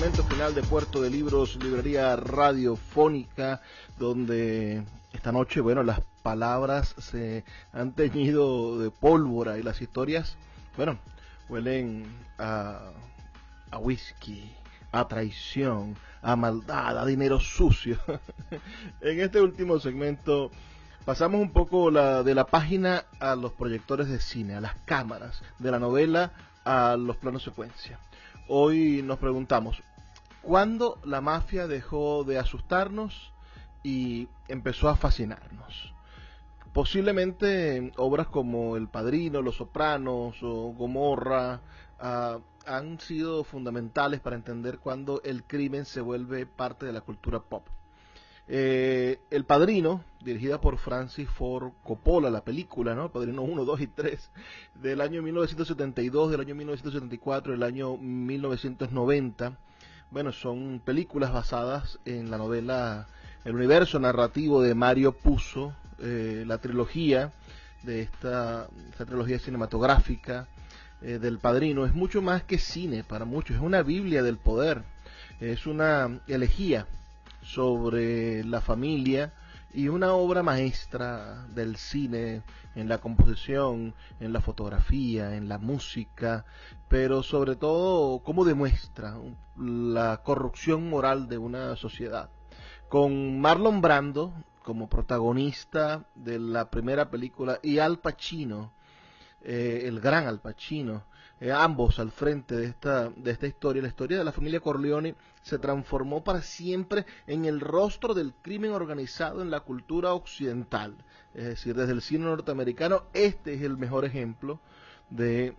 segmento final de Puerto de Libros, librería radiofónica, donde esta noche, bueno, las palabras se han teñido de pólvora y las historias, bueno, huelen a whisky, a traición, a maldad, a dinero sucio. En este último segmento pasamos un poco de la página a los proyectores de cine, a las cámaras, de la novela a los planos secuencia. Hoy nos preguntamos, ¿cuándo la mafia dejó de asustarnos y empezó a fascinarnos? Posiblemente obras como El Padrino, Los Sopranos o Gomorra han sido fundamentales para entender cuándo el crimen se vuelve parte de la cultura pop. El Padrino, dirigida por Francis Ford Coppola, la película, ¿no? Padrino 1, 2 y 3, del año 1972, del año 1974, del año 1990. Bueno, son películas basadas en la novela, el universo narrativo de Mario Puzo, la trilogía de esta trilogía cinematográfica del Padrino. Es mucho más que cine para muchos, es una Biblia del poder, es una elegía sobre la familia y una obra maestra del cine en la composición, en la fotografía, en la música, pero sobre todo cómo demuestra la corrupción moral de una sociedad. Con Marlon Brando como protagonista de la primera película y Al Pacino, el gran Al Pacino, ambos al frente de esta historia. La historia de la familia Corleone se transformó para siempre en el rostro del crimen organizado en la cultura occidental. Es decir, desde el cine norteamericano, este es el mejor ejemplo del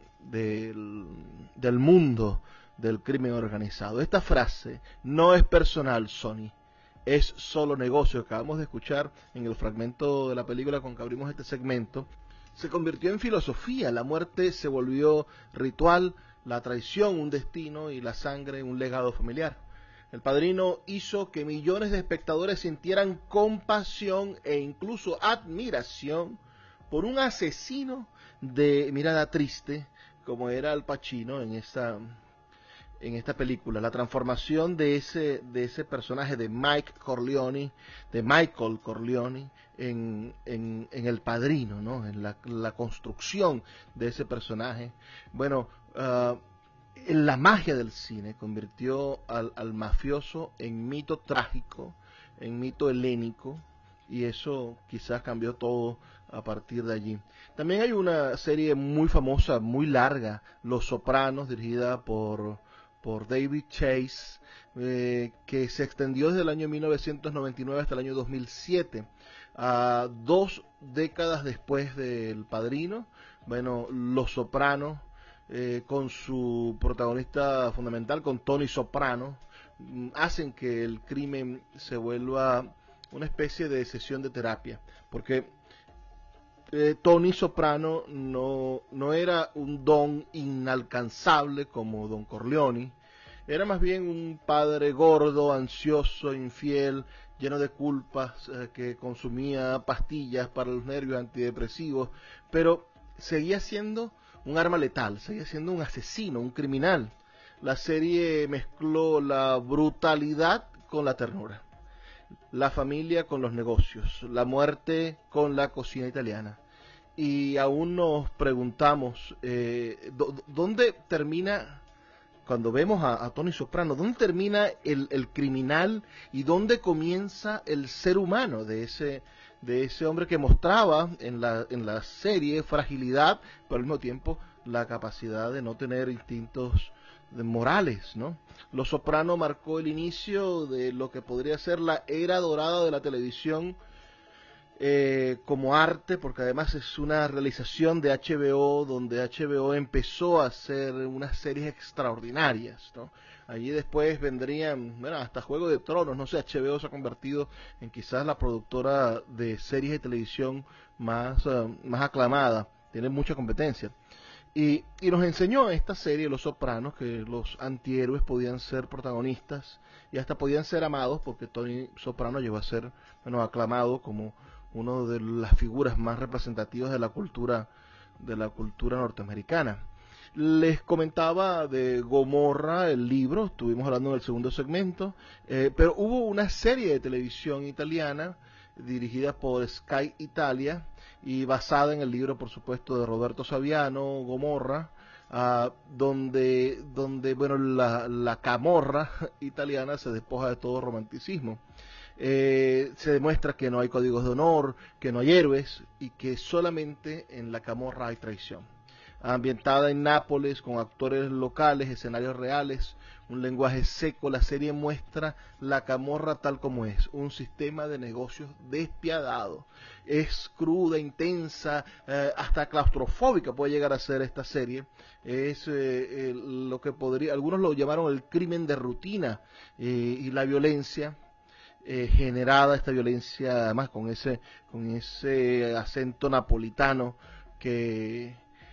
mundo del crimen organizado. Esta frase no es personal, Sony, es solo negocio, que acabamos de escuchar en el fragmento de la película con que abrimos este segmento, se convirtió en filosofía. La muerte se volvió ritual, la traición un destino y la sangre un legado familiar. El Padrino hizo que millones de espectadores sintieran compasión e incluso admiración por un asesino de mirada triste como era Al Pacino en esta película. La transformación de ese personaje de Michael Corleone en El Padrino, ¿no? En la construcción de ese personaje. Bueno, en la magia del cine convirtió al mafioso en mito trágico, en mito helénico, y eso quizás cambió todo a partir de allí. También hay una serie muy famosa, muy larga, Los Sopranos, dirigida por David Chase, que se extendió desde el año 1999 hasta el año 2007, 2 décadas después del Padrino. Bueno, Los Sopranos, con su protagonista fundamental, con Tony Soprano, hacen que el crimen se vuelva una especie de sesión de terapia, porque Tony Soprano no era un don inalcanzable como Don Corleone, era más bien un padre gordo, ansioso, infiel, lleno de culpas, que consumía pastillas para los nervios, antidepresivos, pero seguía siendo un arma letal, seguía siendo un asesino, un criminal. La serie mezcló la brutalidad con la ternura, la familia con los negocios, la muerte con la cocina italiana. Y aún nos preguntamos, ¿dónde termina, cuando vemos a Tony Soprano, dónde termina el criminal y dónde comienza el ser humano de ese hombre que mostraba en la serie fragilidad, pero al mismo tiempo la capacidad de no tener instintos morales, ¿no? Los Soprano marcó el inicio de lo que podría ser la era dorada de la televisión como arte, porque además es una realización de HBO, donde HBO empezó a hacer unas series extraordinarias, ¿no? Allí después vendrían, bueno, hasta Juego de Tronos, no sé, HBO se ha convertido en quizás la productora de series de televisión más aclamada, tiene mucha competencia. Y nos enseñó esta serie, Los Sopranos, que los antihéroes podían ser protagonistas y hasta podían ser amados, porque Tony Soprano llegó a ser, bueno, aclamado como una de las figuras más representativas de la cultura norteamericana. Les comentaba de Gomorra, el libro, estuvimos hablando en el segundo segmento, pero hubo una serie de televisión italiana dirigida por Sky Italia y basada en el libro, por supuesto, de Roberto Saviano, Gomorra, donde bueno, la camorra italiana se despoja de todo romanticismo. Se demuestra que no hay códigos de honor, que no hay héroes y que solamente en la camorra hay traición. Ambientada en Nápoles, con actores locales, escenarios reales, un lenguaje seco, la serie muestra la camorra tal como es, un sistema de negocios despiadado. Es cruda, intensa, hasta claustrofóbica puede llegar a ser esta serie. Es lo que podría, algunos lo llamaron el crimen de rutina, y la violencia generada, esta violencia además con ese acento napolitano que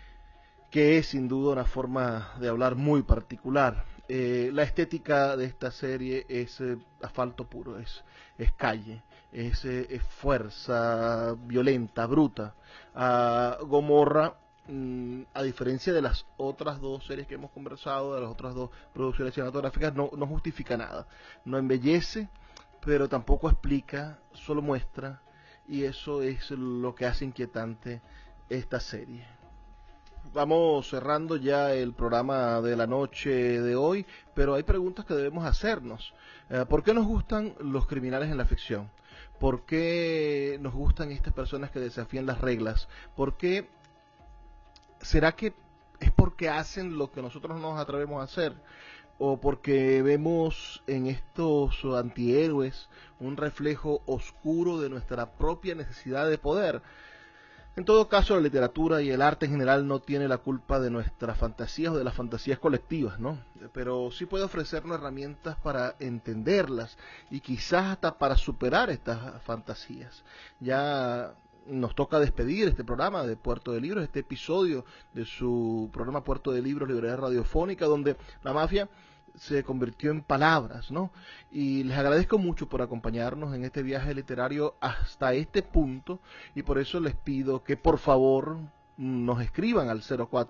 es sin duda una forma de hablar muy particular. La estética de esta serie es asfalto puro, es calle, es fuerza violenta, bruta. Gomorra, a diferencia de las otras dos series que hemos conversado, de las otras dos producciones cinematográficas, no justifica nada, no embellece, pero tampoco explica, solo muestra, y eso es lo que hace inquietante esta serie. Vamos cerrando ya el programa de la noche de hoy, pero hay preguntas que debemos hacernos. ¿Por qué nos gustan los criminales en la ficción? ¿Por qué nos gustan estas personas que desafían las reglas? ¿Por qué? ¿Será que es porque hacen lo que nosotros no nos atrevemos a hacer? ¿O porque vemos en estos antihéroes un reflejo oscuro de nuestra propia necesidad de poder? En todo caso, la literatura y el arte en general no tiene la culpa de nuestras fantasías o de las fantasías colectivas, ¿no? Pero sí puede ofrecernos herramientas para entenderlas y quizás hasta para superar estas fantasías. Ya nos toca despedir este programa de Puerto de Libros, este episodio de su programa Puerto de Libros, librería radiofónica, donde la mafia se convirtió en palabras, ¿no? Y les agradezco mucho por acompañarnos en este viaje literario hasta este punto, y por eso les pido que por favor nos escriban al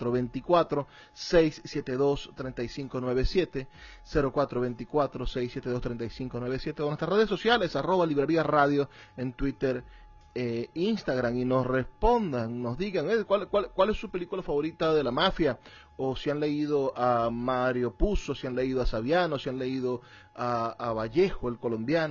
0424-672-3597, 0424-672-3597, o nuestras redes sociales, @librería radio en Twitter, Instagram, y nos respondan, nos digan cuál es su película favorita de la mafia, o si han leído a Mario Puzo, si han leído a Saviano, si han leído a Vallejo, el colombiano.